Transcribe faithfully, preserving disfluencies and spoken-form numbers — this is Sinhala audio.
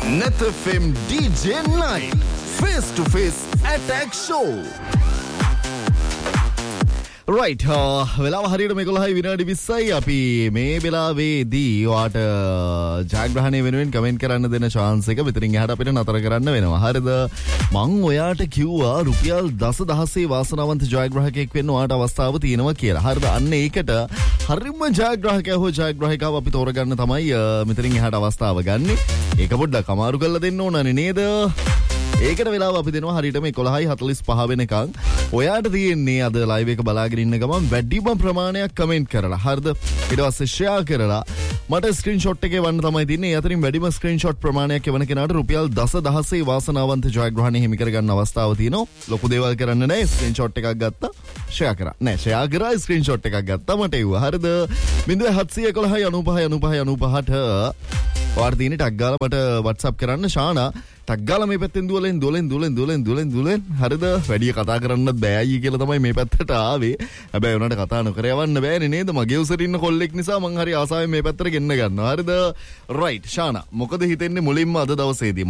Net F M D J Night Face to Face Attack Show. Right, වෙලාව හරියට මේගොල්ලෝයි විනාඩි විස්සයි අපි මේ වෙලාවේදී ඔයාට ජයග්‍රහණය වෙනුවෙන් කමෙන්ට් කරන්න දෙන chance එක විතරින් එහාට අපිට නතර කරන්න වෙනවා. හරිද? මං ඔයාට කිව්වා රුපියල් දසදහසේ වාසනාවන්ත ජයග්‍රාහකයෙක් වෙන්න ඔයාට අවස්ථාව තියෙනවා කියලා. හරිද? අන්න ඒකට හරිම ජයග්‍රාහකයා හෝ ජයග්‍රාහිකාව අපි තෝරගන්න තමයි මෙතනින් එහාට අවස්ථාව ගන්නෙ. ඒක පොඩ්ඩක් අමාරු කරලා දෙන්න ඕනනේ නේද? ඒකට වෙලාව අපි දෙනවා හරියටම එකොළහයි හතළිස් පහ වෙනකන්. ඔයාට තියෙන්නේ අද ලයිව් එක බලාගෙන ඉන්න ගමන් වැඩිම ප්‍රමාණයක් කමෙන්ට් කරලා. හරිද? ඊට පස්සේ ෂෙයා කරලා මට ස්ක්‍රීන්ෂොට් එකේ වන්න තමයි දෙන්නේ. ඒ අතරින් වැඩිම ස්ක්‍රීන්ෂොට් ප්‍රමාණයක් එවන කෙනාට රුපියල් දසදහසේ වාසනාවන්ත ජයග්‍රහණය හිමි කරගන්න අවස්ථාව තියෙනවා. ලොකු දේවල් කරන්න නැහැ. ස්ක්‍රීන්ෂොට් එකක් ගත්තා. ෂෙයා කරා. නෑ ෂෙයා කරා ස්ක්‍රීන්ෂොට් එකක් ගත්තා මට එව්වා. හරිද? ज़ीरो सात एक एक एक අනූපහයි අනූපහයි අනූපහට ඔයාට තියෙන්නේ ටැග් ගාලා මට WhatsApp කරන්න ශානා. ටැග් ගාලා මේ පැත්තෙන් දුවලෙන් දුවලෙන් දුවලෙන් දුවලෙන් දුවලෙන් දුවලෙන් හරිද? වැඩි කතා කරන්නත් බෑ අයියේ කියලා තමයි මේ පැත්තට ආවේ. හැබැයි උනාට කතා නොකර යවන්න බෑනේ නේද? මගේ උසට ඉන්න කොල්ලෙක් නිසා මං හරි ආසාවෙන් මේ පැත්තට ගෙන්න ගන්නවා. හරිද? රයිට් ශානා. මොකද හිතෙන්නේ මුලින්ම අද දවසේදී